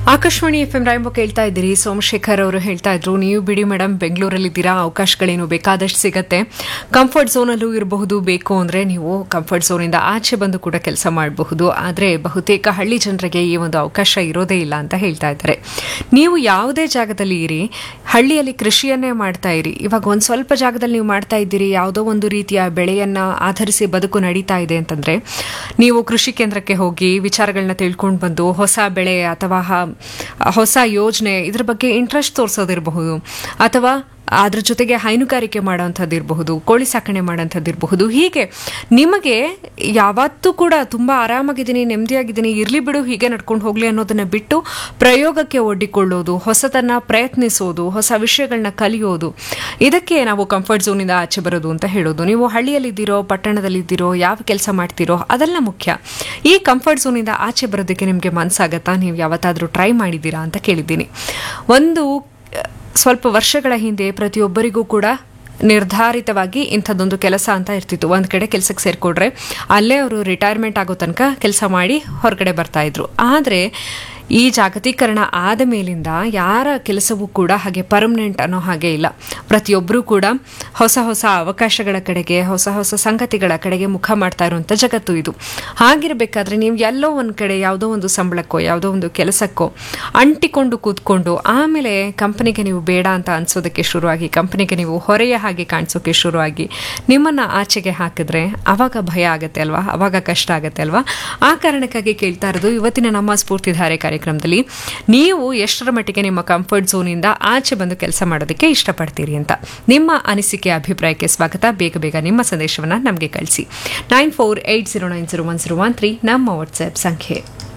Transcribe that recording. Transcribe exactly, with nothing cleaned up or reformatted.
Akashvani F M ರಾಯಂಬ ಕೇಳ್ತಾ ಇದ್ದೀರಿ. ಸೋಮಶೇಖರ್ ಅವರು ಹೇಳ್ತಾ ಇದ್ರು, ನೀವು ಬಿಡಿ ಮೇಡಮ್, ಬೆಂಗಳೂರಲ್ಲಿದ್ದೀರಾ, ಅವಕಾಶಗಳೇನು ಬೇಕಾದಷ್ಟು ಸಿಗತ್ತೆ. ಕಂಫರ್ಟ್ ಝೋನಲ್ಲೂ ಇರಬಹುದು, ಬೇಕು ಅಂದರೆ ನೀವು ಕಂಫರ್ಟ್ ಝೋನಿಂದ ಆಚೆ ಬಂದು ಕೂಡ ಕೆಲಸ ಮಾಡಬಹುದು. ಆದರೆ ಬಹುತೇಕ ಹಳ್ಳಿ ಜನರಿಗೆ ಈ ಒಂದು ಅವಕಾಶ ಇರೋದೇ ಇಲ್ಲ ಅಂತ ಹೇಳ್ತಾ ಇದ್ದಾರೆ. ನೀವು ಯಾವುದೇ ಜಾಗದಲ್ಲಿ ಇರಿ, ಹಳ್ಳಿಯಲ್ಲಿ ಕೃಷಿಯನ್ನೇ ಮಾಡ್ತಾ ಇರಿ. ಇವಾಗ ಒಂದು ಸ್ವಲ್ಪ ಜಾಗದಲ್ಲಿ ನೀವು ಮಾಡ್ತಾ ಇದ್ದೀರಿ, ಯಾವುದೋ ಒಂದು ರೀತಿಯ ಬೆಳೆಯನ್ನು ಆಧರಿಸಿ ಬದುಕು ನಡೀತಾ ಇದೆ ಅಂತಂದರೆ, ನೀವು ಕೃಷಿ ಕೇಂದ್ರಕ್ಕೆ ಹೋಗಿ ವಿಚಾರಗಳನ್ನ ತಿಳ್ಕೊಂಡು ಬಂದು ಹೊಸ ಬೆಳೆ ಅಥವಾ ಹೊಸ ಯೋಜನೆ ಇದ್ರ ಬಗ್ಗೆ ಇಂಟ್ರೆಸ್ಟ್ ತೋರಿಸೋದಿರಬಹುದು, ಅಥವಾ ಅದ್ರ ಜೊತೆಗೆ ಹೈನುಗಾರಿಕೆ ಮಾಡೋವಂಥದ್ದು ಇರಬಹುದು, ಕೋಳಿ ಸಾಕಣೆ ಮಾಡೋಂಥದ್ದು ಇರಬಹುದು. ಹೀಗೆ ನಿಮಗೆ ಯಾವತ್ತೂ ಕೂಡ ತುಂಬ ಆರಾಮಾಗಿದ್ದೀನಿ, ನೆಮ್ಮದಿಯಾಗಿದ್ದೀನಿ, ಇರಲಿ ಬಿಡು, ಹೀಗೆ ನಡ್ಕೊಂಡು ಹೋಗಲಿ ಅನ್ನೋದನ್ನು ಬಿಟ್ಟು ಪ್ರಯೋಗಕ್ಕೆ ಒಡ್ಡಿಕೊಳ್ಳೋದು, ಹೊಸತನ್ನು ಪ್ರಯತ್ನಿಸೋದು, ಹೊಸ ವಿಷಯಗಳನ್ನ ಕಲಿಯೋದು, ಇದಕ್ಕೆ ನಾವು ಕಂಫರ್ಟ್ ಝೋನಿಂದ ಆಚೆ ಬರೋದು ಅಂತ ಹೇಳೋದು. ನೀವು ಹಳ್ಳಿಯಲ್ಲಿದ್ದೀರೋ, ಪಟ್ಟಣದಲ್ಲಿದ್ದೀರೋ, ಯಾವ ಕೆಲಸ ಮಾಡ್ತೀರೋ ಅದೆಲ್ಲ ಮುಖ್ಯ. ಈ ಕಂಫರ್ಟ್ ಝೋನಿಂದ ಆಚೆ ಬರೋದಕ್ಕೆ ನಿಮಗೆ ಮನಸ್ಸಾಗತ್ತಾ? ನೀವು ಯಾವತ್ತಾದರೂ ಟ್ರೈ ಮಾಡಿದ್ದೀರಾ ಅಂತ ಕೇಳಿದ್ದೀನಿ. ಒಂದು ಸ್ವಲ್ಪ ವರ್ಷಗಳ ಹಿಂದೆ ಪ್ರತಿಯೊಬ್ಬರಿಗೂ ಕೂಡ ನಿರ್ಧಾರಿತವಾಗಿ ಇಂಥದ್ದೊಂದು ಕೆಲಸ ಅಂತ ಇರ್ತಿತ್ತು. ಒಂದು ಕಡೆ ಕೆಲಸಕ್ಕೆ ಸೇರಿಕೊಂಡ್ರೆ ಅಲ್ಲೇ ಅವರು ರಿಟೈರ್ಮೆಂಟ್ ಆಗೋ ತನಕ ಕೆಲಸ ಮಾಡಿ ಹೊರಗಡೆ ಬರ್ತಾ ಇದ್ರು. ಆದರೆ ಈ ಜಾಗತೀಕರಣ ಆದ ಮೇಲಿಂದ ಯಾರ ಕೆಲಸವೂ ಕೂಡ ಹಾಗೆ ಪರ್ಮನೆಂಟ್ ಅನ್ನೋ ಹಾಗೆ ಇಲ್ಲ. ಪ್ರತಿಯೊಬ್ಬರೂ ಕೂಡ ಹೊಸ ಹೊಸ ಅವಕಾಶಗಳ ಕಡೆಗೆ, ಹೊಸ ಹೊಸ ಸಂಗತಿಗಳ ಕಡೆಗೆ ಮುಖ ಮಾಡ್ತಾ ಇರುವಂಥ ಜಗತ್ತು ಇದು. ಹಾಗಿರಬೇಕಾದ್ರೆ ನೀವು ಎಲ್ಲೋ ಒಂದು ಕಡೆ ಯಾವುದೋ ಒಂದು ಸಂಬಳಕ್ಕೋ ಯಾವುದೋ ಒಂದು ಕೆಲಸಕ್ಕೋ ಅಂಟಿಕೊಂಡು ಕೂತ್ಕೊಂಡು ಆಮೇಲೆ ಕಂಪನಿಗೆ ನೀವು ಬೇಡ ಅಂತ ಅನ್ಸೋದಕ್ಕೆ ಶುರುವಾಗಿ, ಕಂಪನಿಗೆ ನೀವು ಹೊರೆಯ ಹಾಗೆ ಕಾಣಿಸೋಕೆ ಶುರುವಾಗಿ ನಿಮ್ಮನ್ನು ಆಚೆಗೆ ಹಾಕಿದ್ರೆ ಆವಾಗ ಭಯ ಆಗುತ್ತೆ ಅಲ್ವಾ, ಆವಾಗ ಕಷ್ಟ ಆಗುತ್ತೆ ಅಲ್ವಾ. ಆ ಕಾರಣಕ್ಕಾಗಿ ಕೇಳ್ತಾ ಇರೋದು ಇವತ್ತಿನ ನಮ್ಮ ಸ್ಫೂರ್ತಿಧಾರೆ ಕಾರ್ಯಕ್ರಮದಲ್ಲಿ, ನೀವು ಎಷ್ಟರ ಮಟ್ಟಿಗೆ ನಿಮ್ಮ ಕಂಫರ್ಟ್ ಝೋನಿಂದ ಆಚೆ ಬಂದು ಕೆಲಸ ಮಾಡೋದಕ್ಕೆ ಇಷ್ಟಪಡ್ತೀರಿ ಅಂತ. ನಿಮ್ಮ ಅನಿಸಿಕೆ ಅಭಿಪ್ರಾಯಕ್ಕೆ ಸ್ವಾಗತ. ಬೇಗ ಬೇಗ ನಿಮ್ಮ ಸಂದೇಶವನ್ನು ನಮಗೆ ಕಳಿಸಿ. Nine four eight zero nine zero one zero one three ನಮ್ಮ ವಾಟ್ಸ್ಆ್ಯಪ್ ಸಂಖ್ಯೆ.